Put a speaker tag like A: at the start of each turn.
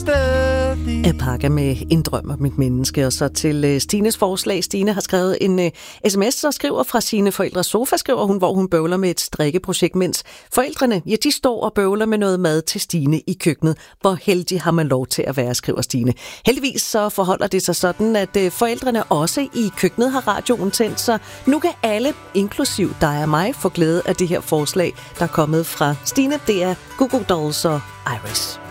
A: stadig.
B: Jeg pakker med en drøm om et menneske, og så til Stines forslag. Stine har skrevet en sms og skriver fra sine forældres sofa, skriver hun, hvor hun bøvler med et strikkeprojekt, mens forældrene, ja, de står og bøvler med noget mad til Stine i køkkenet. Hvor heldig har man lov til at være, skriver Stine. Heldigvis så forholder det sig sådan, at forældrene også i køkkenet har radioen tændt, så nu kan alle, inklusiv dig og mig, få glæde af det her forslag, der er kommet fra Stine. Det er Goo Goo Dolls og Iris.